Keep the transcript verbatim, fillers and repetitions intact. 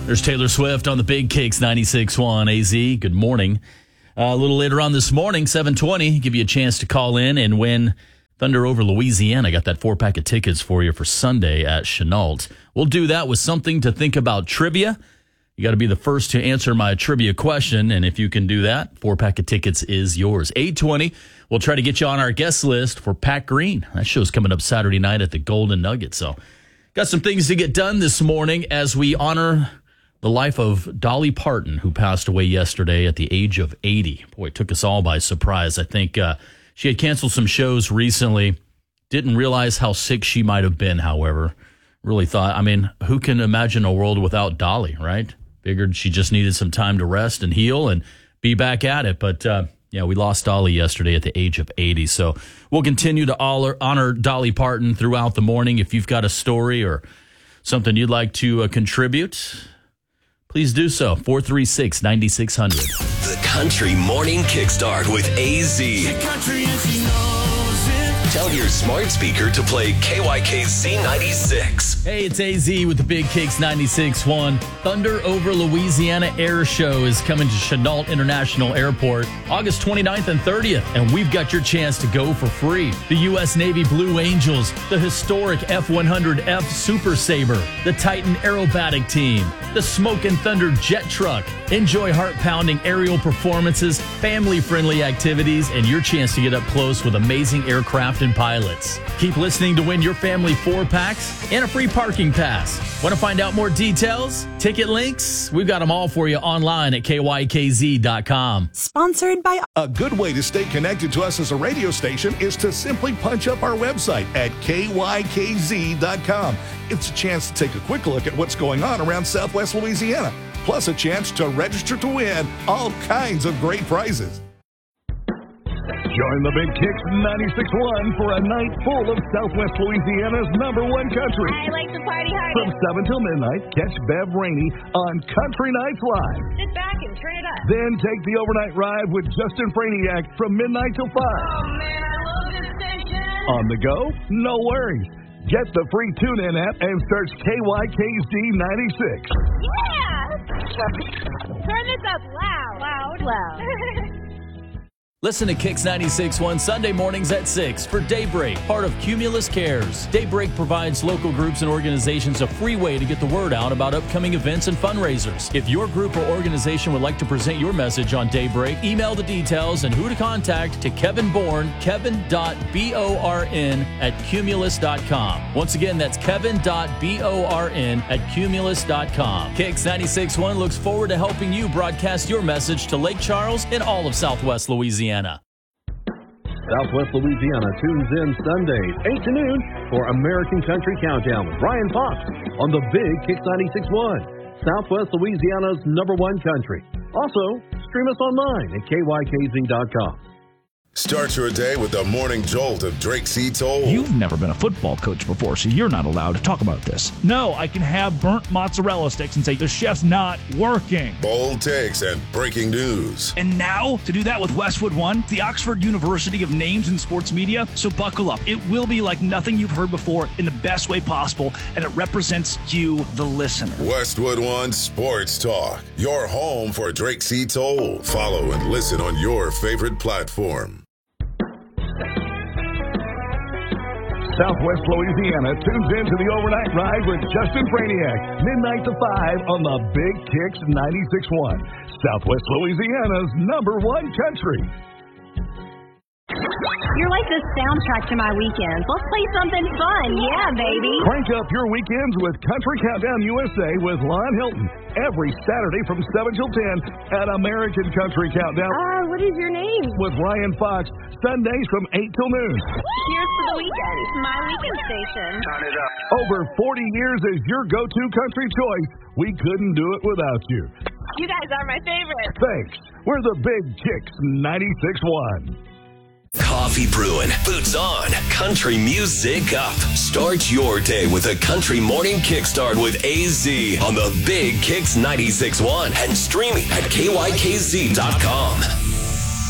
There's Taylor Swift on the Big Kicks ninety-six point one A Z. Good morning. Uh, a little later on this morning, seven twenty, give you a chance to call in and win Thunder over Louisiana. I got that four-pack of tickets for you for Sunday at Chenault. We'll do that with something to think about trivia. You got to be the first to answer my trivia question, and if you can do that, four-pack of tickets is yours. eight twenty, we'll try to get you on our guest list for Pat Green. That show's coming up Saturday night at the Golden Nugget. So got some things to get done this morning as we honor the life of Dolly Parton, who passed away yesterday at the age of eighty. Boy, it took us all by surprise. I think uh, she had canceled some shows recently. Didn't realize how sick she might have been, however. Really thought, I mean, who can imagine a world without Dolly, right? Figured she just needed some time to rest and heal and be back at it. But, uh, yeah, we lost Dolly yesterday at the age of eighty. So we'll continue to honor, honor Dolly Parton throughout the morning. If you've got a story or something you'd like to uh, contribute, please do so. four three six, nine six zero zero. The Country Morning Kickstart with A Z. Tell your smart speaker to play K Y K Z ninety-six. Hey, it's A Z with the Big Kicks ninety-six point one. Thunder over Louisiana Air Show is coming to Chenault International Airport August twenty-ninth and thirtieth, and we've got your chance to go for free. The U S Navy Blue Angels, the historic F one hundred F Super Sabre, the Titan Aerobatic Team, the Smoke and Thunder Jet Truck. Enjoy heart-pounding aerial performances, family-friendly activities, and your chance to get up close with amazing aircraft and pilots. Keep listening to win your family four-packs and a free parking pass. Want to find out more details? Ticket links? We've got them all for you online at K Y K Z dot com. Sponsored by... A good way to stay connected to us as a radio station is to simply punch up our website at K Y K Z dot com. It's a chance to take a quick look at what's going on around Southwest Louisiana, plus a chance to register to win all kinds of great prizes. Join the Big Kicks ninety-six point one for a night full of Southwest Louisiana's number one country. I like to party hard. From seven till midnight, catch Bev Rainey on Country Nights Live. Sit back and turn it up. Then take the overnight ride with Justin Franiak from midnight till five. Oh, man, I love this station. On the go? No worries. Get the free TuneIn app and search K Y K Z ninety-six. Yeah! Turn this up loud. Loud. Loud. Listen to Kicks ninety-six point one Sunday mornings at six for Daybreak, part of Cumulus Cares. Daybreak provides local groups and organizations a free way to get the word out about upcoming events and fundraisers. If your group or organization would like to present your message on Daybreak, email the details and who to contact to Kevin Bourne, kevin dot born at cumulus dot com. Once again, that's kevin dot born at cumulus dot com. Kicks ninety-six point one looks forward to helping you broadcast your message to Lake Charles and all of Southwest Louisiana. Southwest Louisiana tunes in Sundays, eight to noon, for American Country Countdown with Brian Fox on the Big Kicks ninety-six point one, Southwest Louisiana's number one country. Also, stream us online at K Y K Z dot com. Start your day with the morning jolt of Drake C. Toll. You've never been a football coach before, so you're not allowed to talk about this. No, I can have burnt mozzarella sticks and say the chef's not working. Bold takes and breaking news. And now, to do that with Westwood One, the Oxford University of Names in Sports Media. So buckle up. It will be like nothing you've heard before in the best way possible, and it represents you, the listener. Westwood One Sports Talk, your home for Drake C. Toll. Follow and listen on your favorite platform. Southwest Louisiana tunes into the overnight ride with Justin Franiak, midnight to five on the Big Kicks ninety-six point one, Southwest Louisiana's number one country. You're like the soundtrack to my weekends. Let's play something fun. Yeah, baby. Crank up your weekends with Country Countdown U S A with Lon Hilton every Saturday from seven till ten at American Country Countdown. Ah, uh, what is your name? With Ryan Fox, Sundays from eight till noon. Cheers for the weekend. My weekend station. Turn it up. Over forty years as your go-to country choice. We couldn't do it without you. You guys are my favorite. Thanks. We're the Big Kicks ninety-six point one. Coffee brewing, boots on, country music up. Start your day with a country morning kickstart with A Z on the Big Kicks ninety-six point one and streaming at K Y K Z dot com.